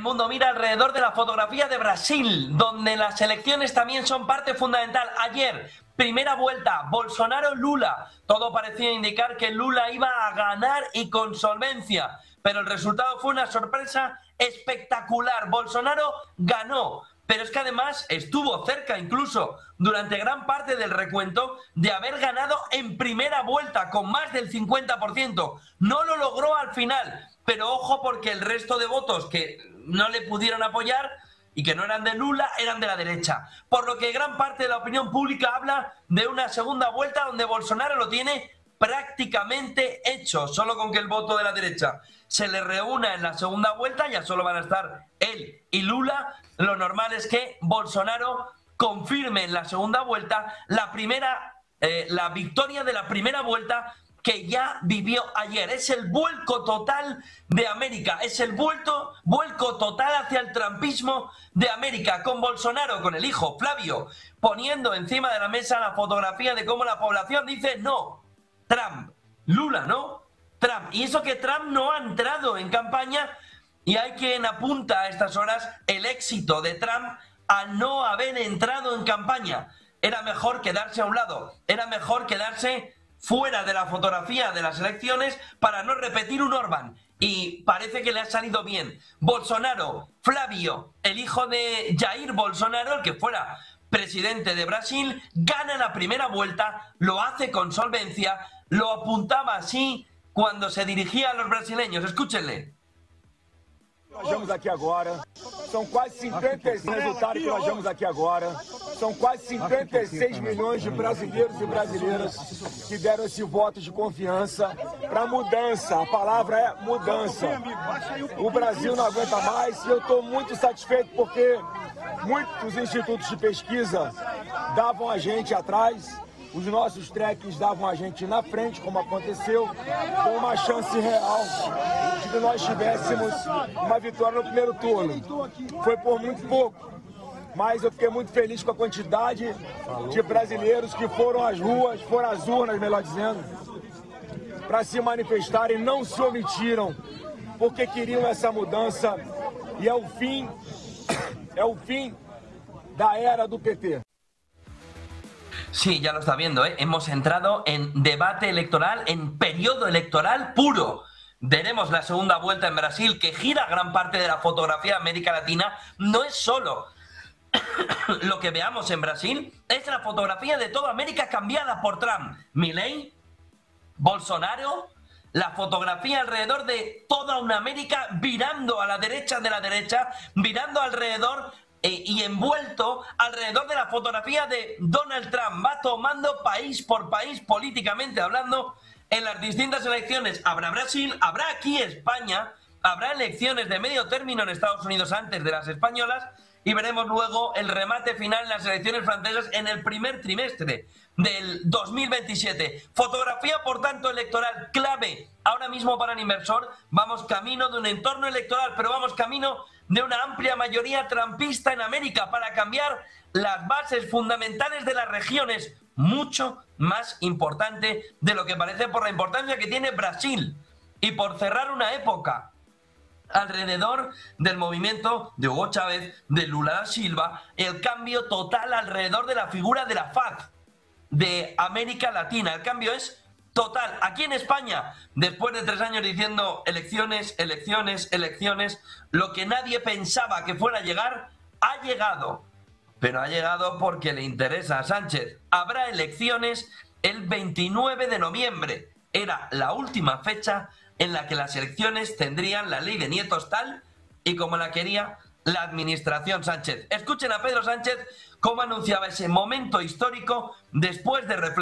mundo mira alrededor de la fotografía de Brasil, donde las elecciones también son parte fundamental. Ayer, primera vuelta, Bolsonaro-Lula. Todo parecía indicar que Lula iba a ganar y con solvencia, pero el resultado fue una sorpresa espectacular. Bolsonaro ganó, pero es que además estuvo cerca incluso durante gran parte del recuento de haber ganado en primera vuelta con más del 50%. No lo logró al final, pero ojo porque el resto de votos que no le pudieron apoyar y que no eran de Lula, eran de la derecha. Por lo que gran parte de la opinión pública habla de una segunda vuelta donde Bolsonaro lo tiene prácticamente hecho. Solo con que el voto de la derecha se le reúna en la segunda vuelta, ya solo van a estar él y Lula. Lo normal es que Bolsonaro confirme en la segunda vuelta la victoria de la primera vuelta que ya vivió ayer. Es el vuelco total de América, es el vuelco total hacia el trumpismo de América, con Bolsonaro, con el hijo Flavio, poniendo encima de la mesa la fotografía de cómo la población dice no, Trump, Lula no, Trump. Y eso que Trump no ha entrado en campaña, y hay quien apunta a estas horas el éxito de Trump a no haber entrado en campaña. Era mejor quedarse a un lado, era mejor quedarse fuera de la fotografía de las elecciones para no repetir un Orbán. Y parece que le ha salido bien. Bolsonaro, Flavio, el hijo de Jair Bolsonaro, el que fuera presidente de Brasil, gana la primera vuelta, lo hace con solvencia, lo apuntaba así cuando se dirigía a los brasileños. Escúchenle. Nós vemos aqui agora, são quase 56 resultados que nós vemos aqui agora, são quase 56 milhões de brasileiros e brasileiras que deram esse voto de confiança para mudança. A palavra é mudança. O Brasil não aguenta mais e eu estou muito satisfeito porque muitos institutos de pesquisa davam a gente atrás. Os nossos treques davam a gente na frente, como aconteceu, com uma chance real de que nós tivéssemos uma vitória no primeiro turno. Foi por muito pouco, mas eu fiquei muito feliz com a quantidade de brasileiros que foram às ruas, foram às urnas, melhor dizendo, para se manifestarem, não se omitiram, porque queriam essa mudança e é o fim da era do PT. Sí, ya lo está viendo, ¿eh? Hemos entrado en debate electoral, en periodo electoral puro. Veremos la segunda vuelta en Brasil, que gira gran parte de la fotografía de América Latina. No es solo lo que veamos en Brasil, es la fotografía de toda América cambiada por Trump. Milei, Bolsonaro, la fotografía alrededor de toda una América virando a la derecha de la derecha, virando alrededor y envuelto alrededor de la fotografía de Donald Trump. Va tomando país por país, políticamente hablando, en las distintas elecciones. Habrá Brasil, habrá aquí España, habrá elecciones de medio término en Estados Unidos antes de las españolas y veremos luego el remate final en las elecciones francesas en el primer trimestre del 2027. Fotografía, por tanto, electoral clave ahora mismo para el inversor. Vamos camino de un entorno electoral, pero vamos camino de una amplia mayoría trumpista en América para cambiar las bases fundamentales de las regiones, mucho más importante de lo que parece por la importancia que tiene Brasil y por cerrar una época alrededor del movimiento de Hugo Chávez, de Lula da Silva, el cambio total alrededor de la figura de la FARC de América Latina. El cambio es total. Aquí en España, después de 3 años diciendo elecciones, elecciones, elecciones, lo que nadie pensaba que fuera a llegar, ha llegado. Pero ha llegado porque le interesa a Sánchez. Habrá elecciones el 29 de noviembre. Era la última fecha en la que las elecciones tendrían la ley de nietos tal y como la quería la administración Sánchez. Escuchen a Pedro Sánchez cómo anunciaba ese momento histórico después de reflexionar.